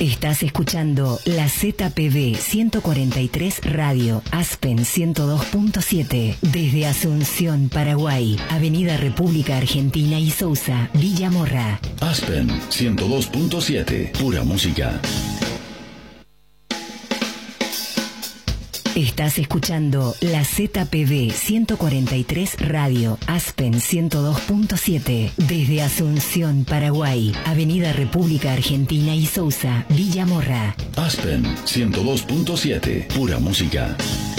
Estás escuchando la ZPB 143 Radio, Aspen 102.7, desde Asunción, Paraguay, Avenida República Argentina y Sousa, Villa Morra. Aspen 102.7, pura música. Estás escuchando la ZPB 143 Radio, Aspen 102.7, desde Asunción, Paraguay, Avenida República Argentina y Sousa, Villa Morra. Aspen 102.7, pura música.